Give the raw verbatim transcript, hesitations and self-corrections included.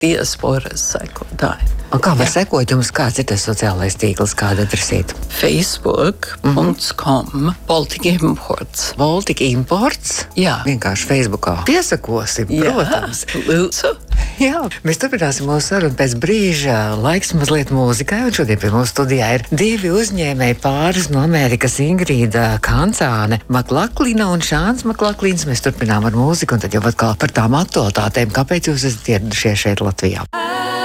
diasporas sekotāji. Un kā var sekot jums, kāds ir tas sociālais tīkls, kāda adresīta? Facebook punkt com mm -hmm. Baltic Imports. Baltic Imports? Jā. Vienkārši Facebookā. Piesakosim, protams. Jā, lūdzu. Jā, mēs turpināsim mūsu sarunu pēc brīža. Laiks mazliet mūzikai, un šodien pie mūsu studijā ir divi uzņēmēji pāris no Amerikas, Ingrīda Kancāne, Maklaklina un Šāns Maklaklins. Mēs turpinām ar mūziku, un tad jau atkal par tām aktualitātēm, kāpēc jūs esat ieradušies šeit Latvijā.